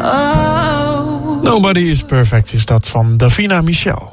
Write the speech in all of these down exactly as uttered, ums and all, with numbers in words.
Oh. Nobody is perfect is dat van Davina Michel.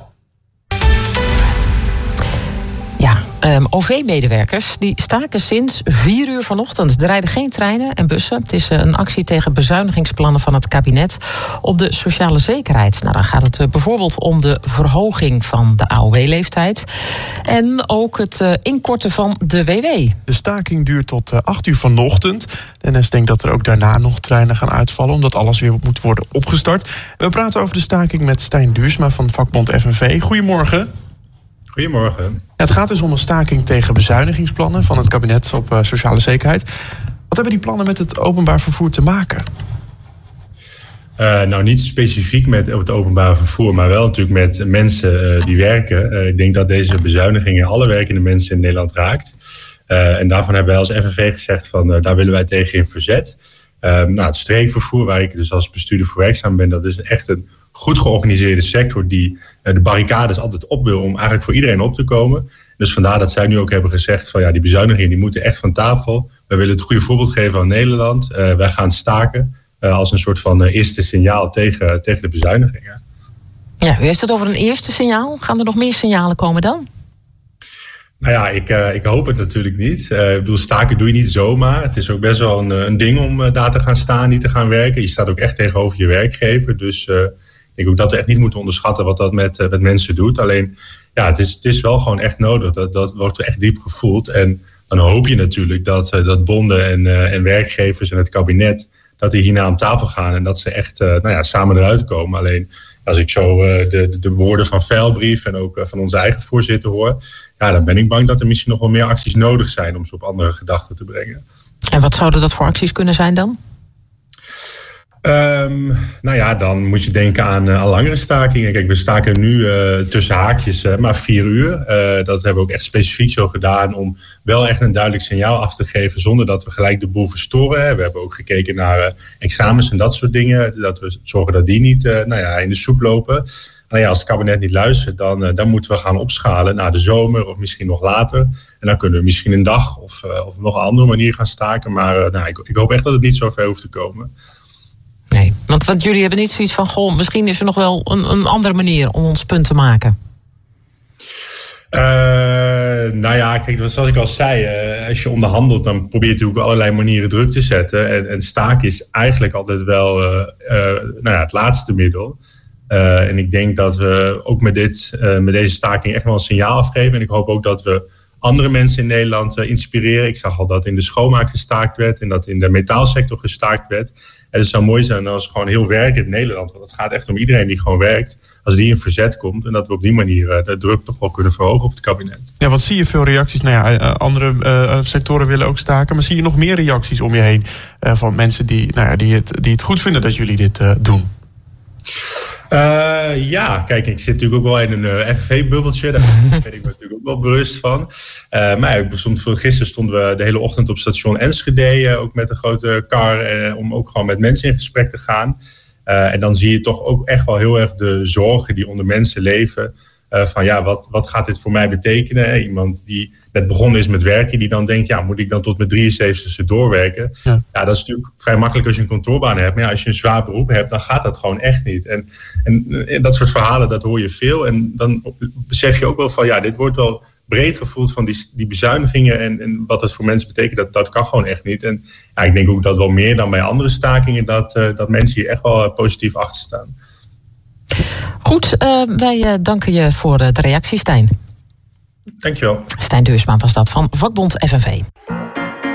Ja, um, O V-medewerkers die staken sinds vier uur vanochtend. Er rijden geen treinen en bussen. Het is uh, een actie tegen bezuinigingsplannen van het kabinet op de sociale zekerheid. Nou, dan gaat het uh, bijvoorbeeld om de verhoging van de A O W-leeftijd. En ook het uh, inkorten van de W W. De staking duurt tot uh, acht uur vanochtend. De N S denkt dat er ook daarna nog treinen gaan uitvallen, omdat alles weer moet worden opgestart. We praten over de staking met Stijn Duursma van vakbond F N V. Goedemorgen. Goedemorgen. Het gaat dus om een staking tegen bezuinigingsplannen van het kabinet op uh, sociale zekerheid. Wat hebben die plannen met het openbaar vervoer te maken? Uh, nou, niet specifiek met het openbaar vervoer, maar wel natuurlijk met mensen uh, die werken. Uh, ik denk dat deze bezuinigingen alle werkende mensen in Nederland raakt. Uh, en daarvan hebben wij als F N V gezegd van uh, daar willen wij tegen in verzet. Uh, nou, het streekvervoer, waar ik dus als bestuurder voor werkzaam ben, dat is echt een goed georganiseerde sector die uh, de barricades altijd op wil om eigenlijk voor iedereen op te komen. Dus vandaar dat zij nu ook hebben gezegd van ja, die bezuinigingen die moeten echt van tafel. We willen het goede voorbeeld geven aan Nederland. Uh, wij gaan staken uh, als een soort van uh, eerste signaal tegen, tegen de bezuinigingen. Ja, u heeft het over een eerste signaal. Gaan er nog meer signalen komen dan? Nou ja, ik, uh, ik hoop het natuurlijk niet. Uh, ik bedoel, staken doe je niet zomaar. Het is ook best wel een, een ding om uh, daar te gaan staan, niet te gaan werken. Je staat ook echt tegenover je werkgever. Dus uh, ik denk ook dat we echt niet moeten onderschatten wat dat met, uh, met mensen doet. Alleen, ja, het is, het is wel gewoon echt nodig. Dat, dat wordt echt diep gevoeld. En dan hoop je natuurlijk dat, uh, dat bonden en, uh, en werkgevers en het kabinet, dat die hierna aan tafel gaan en dat ze echt uh, nou ja, samen eruit komen. Alleen, als ik zo uh, de, de woorden van Veilbrief en ook uh, van onze eigen voorzitter hoor, ja, dan ben ik bang dat er misschien nog wel meer acties nodig zijn om ze op andere gedachten te brengen. En wat zouden dat voor acties kunnen zijn dan? Um, nou ja, dan moet je denken aan, uh, aan langere stakingen. Kijk, we staken nu uh, tussen haakjes uh, maar vier uur. Uh, dat hebben we ook echt specifiek zo gedaan om wel echt een duidelijk signaal af te geven zonder dat we gelijk de boel verstoren. Hè. We hebben ook gekeken naar uh, examens en dat soort dingen. Dat we zorgen dat die niet uh, nou ja, in de soep lopen. Nou ja, als het kabinet niet luistert, dan, uh, dan moeten we gaan opschalen naar de zomer of misschien nog later. En dan kunnen we misschien een dag of, uh, of nog een andere manier gaan staken. Maar uh, nou, ik, ik hoop echt dat het niet zo ver hoeft te komen. Nee, want, want jullie hebben niet zoiets van, goh, misschien is er nog wel een, een andere manier om ons punt te maken. Uh, nou ja, kijk, zoals ik al zei, uh, als je onderhandelt, dan probeer je natuurlijk op allerlei manieren druk te zetten. En, en staken is eigenlijk altijd wel uh, uh, nou ja, het laatste middel. Uh, en ik denk dat we ook met, dit, uh, met deze staking echt wel een signaal afgeven. En ik hoop ook dat we andere mensen in Nederland uh, inspireren. Ik zag al dat in de schoonmaak gestaakt werd en dat in de metaalsector gestaakt werd. En het zou mooi zijn als gewoon heel werkend Nederland, want het gaat echt om iedereen die gewoon werkt, als die in verzet komt en dat we op die manier uh, de druk toch wel kunnen verhogen op het kabinet. Ja, wat zie je veel reacties? Nou ja, uh, andere uh, sectoren willen ook staken, maar zie je nog meer reacties om je heen uh, van mensen die, nou ja, die, het, die het goed vinden dat jullie dit uh, doen? Uh, ja, kijk, ik zit natuurlijk ook wel in een uh, F N V-bubbeltje. Daar ben ik me natuurlijk ook wel bewust van. Uh, maar ja, stond, gisteren stonden we de hele ochtend op station Enschede, uh, ook met een grote car, uh, om ook gewoon met mensen in gesprek te gaan. Uh, en dan zie je toch ook echt wel heel erg de zorgen die onder mensen leven. Uh, van ja, wat, wat gaat dit voor mij betekenen? Hè? Iemand die net begonnen is met werken, die dan denkt, ja, moet ik dan tot mijn drieënzeventigste doorwerken? Ja. ja, dat is natuurlijk vrij makkelijk als je een kantoorbaan hebt. Maar ja, als je een zwaar beroep hebt, dan gaat dat gewoon echt niet. En, en, en dat soort verhalen, dat hoor je veel. En dan besef je ook wel van, ja, dit wordt wel breed gevoeld van die, die bezuinigingen en, en wat dat voor mensen betekent, dat, dat kan gewoon echt niet. En ja, ik denk ook dat wel meer dan bij andere stakingen, dat, uh, dat mensen hier echt wel uh, positief achter staan. Goed, uh, wij uh, danken je voor uh, de reactie, Stijn. Dankjewel. Stijn Duursma was dat van vakbond F N V.